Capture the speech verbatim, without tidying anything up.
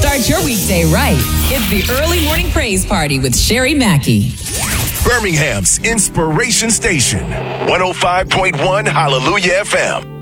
Start your weekday right. It's the Early Morning Praise Party with Sherry Mackey. Birmingham's Inspiration Station, one oh five point one Hallelujah F M.